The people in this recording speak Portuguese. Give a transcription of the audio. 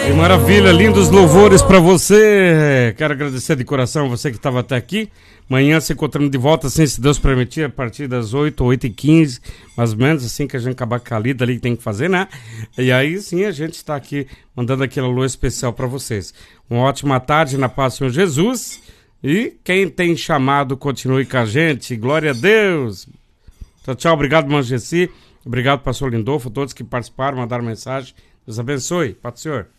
Que maravilha, lindos louvores pra você. Quero agradecer de coração você que estava até aqui. Amanhã se encontramos de volta, assim, se Deus permitir, a partir das 8h15, mais ou menos, assim que a gente acabar com a lida ali que tem que fazer, né? E aí sim a gente está aqui mandando aquele alô especial pra vocês. Uma ótima tarde na paz do Senhor Jesus. E quem tem chamado, continue com a gente. Glória a Deus. Tchau, tchau. Obrigado, irmão Gessi. Obrigado, pastor Lindolfo, todos que participaram, mandaram mensagem. Deus abençoe. Paz do Senhor.